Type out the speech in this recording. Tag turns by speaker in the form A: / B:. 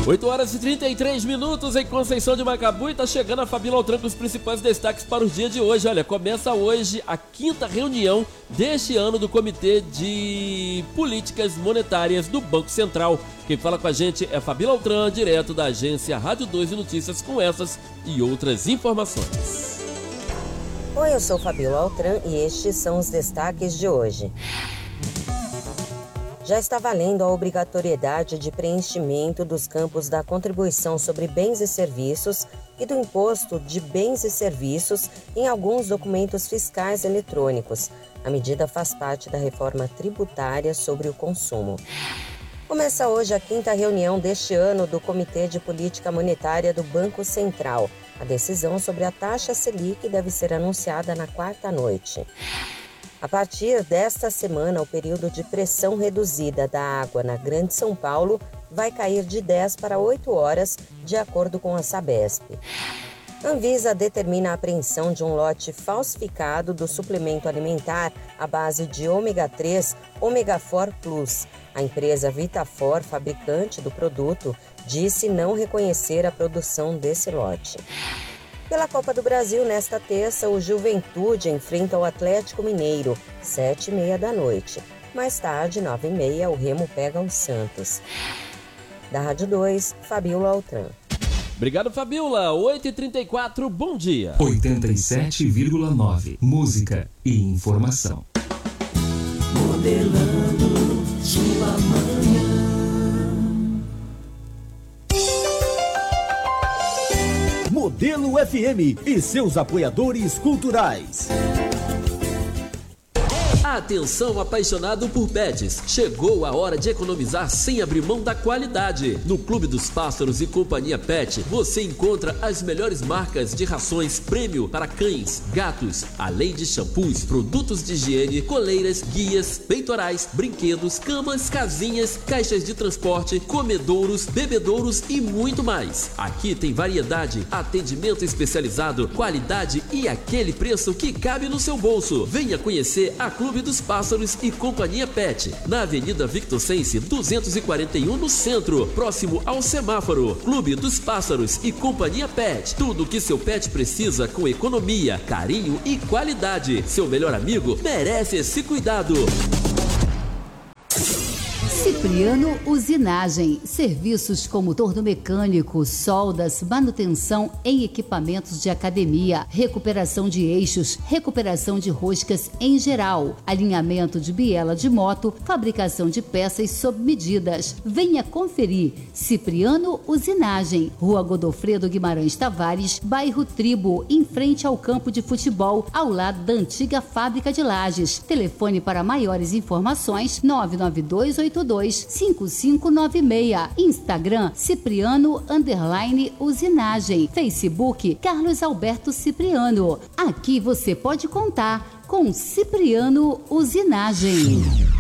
A: 8 horas e 33 minutos em Conceição de Macabu, e tá chegando a Fabíola Altran com os principais destaques para o dia de hoje. Olha, começa hoje a 5ª reunião deste ano do Comitê de Políticas Monetárias do Banco Central. Quem fala com a gente é Fabíola Altran, direto da agência Rádio 2 de Notícias, com essas e outras informações.
B: Oi, eu sou Fabíola Altran e estes são os destaques de hoje. Já está valendo a obrigatoriedade de preenchimento dos campos da contribuição sobre bens e serviços e do imposto de bens e serviços em alguns documentos fiscais eletrônicos. A medida faz parte da reforma tributária sobre o consumo. Começa hoje a 5ª reunião deste ano do Comitê de Política Monetária do Banco Central. A decisão sobre a taxa Selic deve ser anunciada na 4ª noite. A partir desta semana, o período de pressão reduzida da água na Grande São Paulo vai cair de 10 para 8 horas, de acordo com a Sabesp. Anvisa determina a apreensão de um lote falsificado do suplemento alimentar à base de ômega 3, Omegafor Plus. A empresa Vitafor, fabricante do produto, disse não reconhecer a produção desse lote. Pela Copa do Brasil, nesta terça, o Juventude enfrenta o Atlético Mineiro, 7h30 da noite. Mais tarde, 9h30, o Remo pega o Santos. Da Rádio 2, Fabíola Altran.
A: Obrigado, Fabíola. 8h34, bom dia.
C: 87,9. Música e informação.
D: Modelando sua manhã. Modelo FM e seus apoiadores culturais.
A: Atenção, apaixonado por pets, chegou a hora de economizar sem abrir mão da qualidade. No Clube dos Pássaros e Companhia Pet, você encontra as melhores marcas de rações prêmio para cães, gatos, além de shampoos, produtos de higiene, coleiras, guias, peitorais, brinquedos, camas, casinhas, caixas de transporte, comedouros, bebedouros e muito mais. Aqui tem variedade, atendimento especializado, qualidade e aquele preço que cabe no seu bolso. Venha conhecer a Clube dos Pássaros e Companhia Pet, na Avenida Victor Sense 241, no centro, próximo ao semáforo. Clube dos Pássaros e Companhia Pet, tudo o que seu pet precisa com economia, carinho e qualidade. Seu melhor amigo merece esse cuidado.
E: Cipriano Usinagem, serviços como torno mecânico, soldas, manutenção em equipamentos de academia, recuperação de eixos, recuperação de roscas em geral, alinhamento de biela de moto, fabricação de peças sob medidas. Venha conferir. Cipriano Usinagem, Rua Godofredo Guimarães Tavares, bairro Tribo, em frente ao campo de futebol, ao lado da antiga fábrica de lajes. Telefone para maiores informações 992825596. Instagram Cipriano_Usinagem. Facebook Carlos Alberto Cipriano. Aqui você pode contar com Cipriano Usinagem.